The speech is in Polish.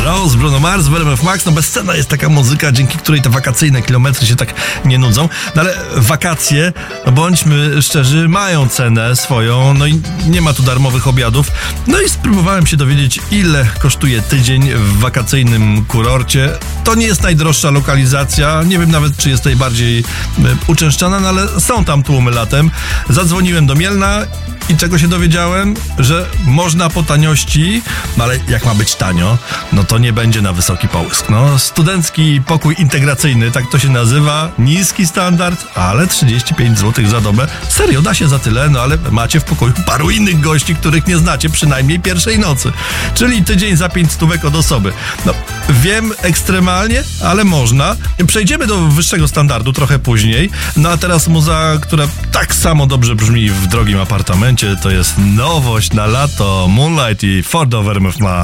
Rose, Bruno Mars, RMF Max, no bezcenna jest taka muzyka, dzięki której te wakacyjne kilometry się tak nie nudzą. No ale wakacje, no bądźmy szczerzy, mają cenę swoją, no i nie ma tu darmowych obiadów. No i spróbowałem się dowiedzieć, ile kosztuje tydzień w wakacyjnym kurorcie. To nie jest najdroższa lokalizacja, nie wiem nawet, czy jest najbardziej uczęszczana, no ale są tam tłumy latem. Zadzwoniłem do Mielna i czego się dowiedziałem? Że można po taniości, no ale jak ma być tanio, no to nie będzie na wysoki połysk. No, studencki pokój integracyjny, tak to się nazywa, niski standard, ale 35 zł za dobę. Serio, da się za tyle, no ale macie w pokoju paru innych gości, których nie znacie przynajmniej pierwszej nocy. Czyli tydzień za 5 stówek od osoby. No, wiem, ekstremalnie, ale można. Przejdziemy do wyższego standardu trochę później. No a teraz muza, która tak samo dobrze brzmi w drogim apartamencie, to jest nowość na lato, Moonlight i Ford of RMF Max.